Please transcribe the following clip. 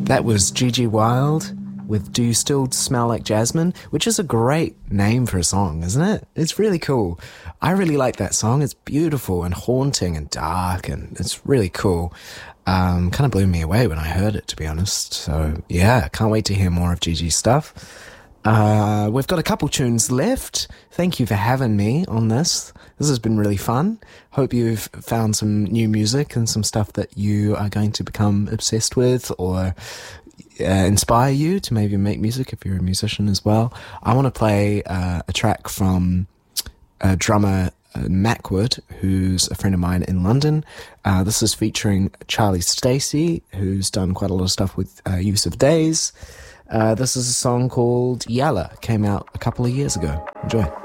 That was Gigi Wild with Do You Still Smell Like Jasmine, which is a great name for a song, isn't it? It's really cool. I really like that song. It's beautiful and haunting and dark, and it's really cool. Kind of blew me away when I heard it, to be honest. So, yeah, can't wait to hear more of Gigi's stuff. We've got a couple tunes left. Thank you for having me on this. This has been really fun. Hope you've found some new music and some stuff that you are going to become obsessed with or inspire you to maybe make music if you're a musician as well. I want to play a track from drummer Macwood, who's a friend of mine in London. This is featuring Charlie Stacey, who's done quite a lot of stuff with Use of Days. This is a song called Yalla, came out a couple of years ago. Enjoy.